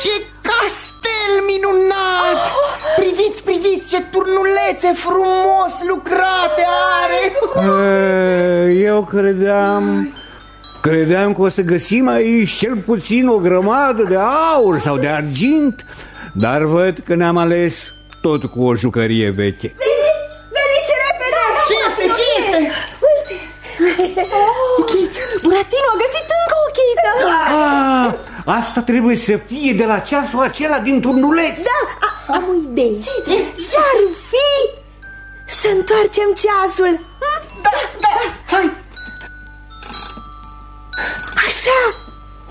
Ce castel minunat! Priviți, priviți ce turnulețe frumos lucrate are! Eu credeam că o să găsim aici cel puțin o grămadă de aur sau de argint, dar văd că ne-am ales tot cu o jucărie veche. Veniți repede! Ce este? Chiți, Buratino a găsit încă o chită! Asta trebuie să fie de la ceasul acela din turnuleț. Da, am o idee. Ce-ar fi să întoarcem ceasul? Da, hai! Așa!